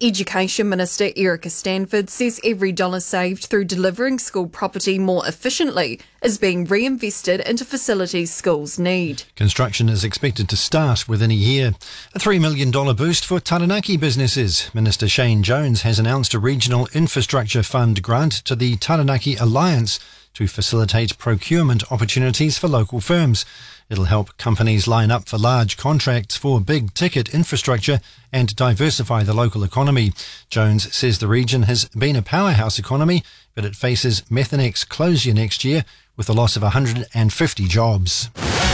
Education Minister Erica Stanford says every dollar saved through delivering school property more efficiently is being reinvested into facilities schools need. Construction is expected to start within a year. A $3 million boost for Taranaki businesses. Minister Shane Jones has announced a regional infrastructure fund grant to the Taranaki Alliance to facilitate procurement opportunities for local firms. It'll help companies line up for large contracts for big-ticket infrastructure and diversify the local economy. Jones says the region has been a powerhouse economy, but it faces Methanex closure next year with the loss of 150 jobs.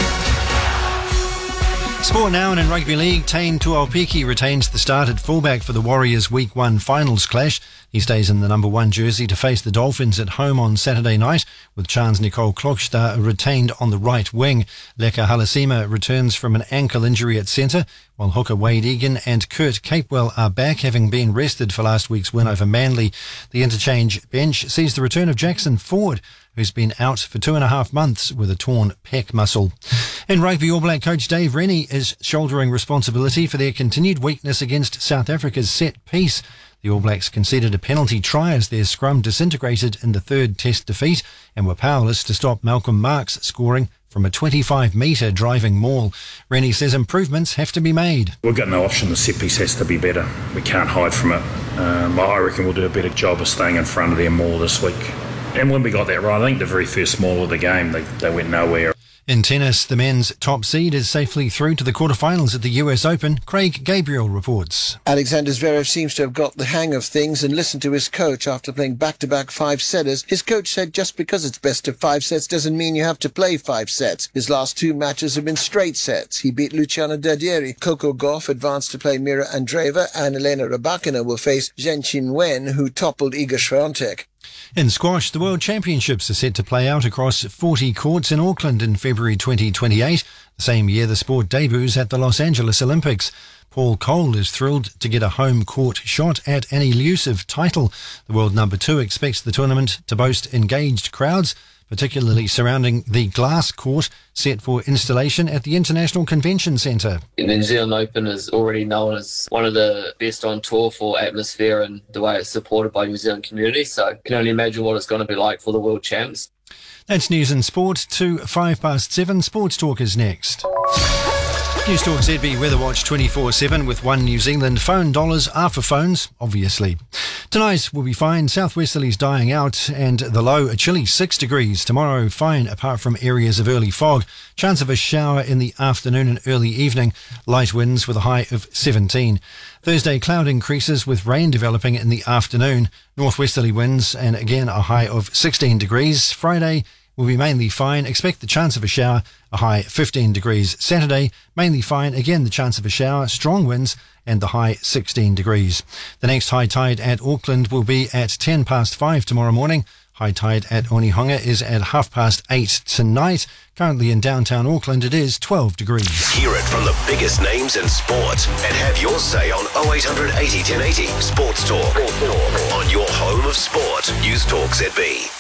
Sport now, and in rugby league, Tane Tuaupiki retains the start at fullback for the Warriors' Week 1 finals clash. He stays in the number 1 jersey to face the Dolphins at home on Saturday night, with Chance Nicole Klokstad retained on the right wing. Leka Halasima returns from an ankle injury at centre, while hooker Wade Egan and Kurt Capewell are back, having been rested for last week's win over Manly. The interchange bench sees the return of Jackson Ford, who's been out for 2.5 months with a torn pec muscle. In rugby, All Black coach Dave Rennie is shouldering responsibility for their continued weakness against South Africa's set piece. The All Blacks conceded a penalty try as their scrum disintegrated in the third test defeat and were powerless to stop Malcolm Marx scoring from a 25-metre driving maul. Rennie says improvements have to be made. We've got no option. The set piece has to be better. We can't hide from it. I reckon we'll do a better job of staying in front of their maul this week. And when we got that right, I think the very first maul of the game, they went nowhere. In tennis, the men's top seed is safely through to the quarterfinals at the US Open. Craig Gabriel reports. Alexander Zverev seems to have got the hang of things and listened to his coach after playing back-to-back 5-setters. His coach said just because it's best of 5 sets doesn't mean you have to play 5 sets. His last 2 matches have been straight sets. He beat Luciano Dadieri. Coco Gauff advanced to play Mira Andreeva, and Elena Rybakina will face Zheng Qinwen, who toppled Iga Swiatek. In squash, the World Championships are set to play out across 40 courts in Auckland in February 2028, the same year the sport debuts at the Los Angeles Olympics. Paul Cole is thrilled to get a home court shot at an elusive title. The world number 2 expects the tournament to boast engaged crowds, particularly surrounding the glass court set for installation at the International Convention Centre. The New Zealand Open is already known as one of the best on tour for atmosphere and the way it's supported by New Zealand community, so I can only imagine what it's going to be like for the World Champs. That's news and sport to 7:05. Sports Talk is next. News Talk ZB Weather Watch 24/7 with One New Zealand. Phone dollars are for phones, obviously. Tonight will be fine, southwesterlies dying out and the low a chilly 6 degrees. Tomorrow fine apart from areas of early fog. Chance of a shower in the afternoon and early evening. Light winds with a high of 17. Thursday cloud increases with rain developing in the afternoon. Northwesterly winds and again a high of 16 degrees. Friday will be mainly fine. Expect the chance of a shower, a high 15 degrees. Saturday, mainly fine. Again, the chance of a shower, strong winds, and the high 16 degrees. The next high tide at Auckland will be at 5:10 tomorrow morning. High tide at Onehunga is at 8:30 tonight. Currently in downtown Auckland, it is 12 degrees. Hear it from the biggest names in sport and have your say on 0800 80 1080. Sports Talk. On your home of sport. News Talk ZB.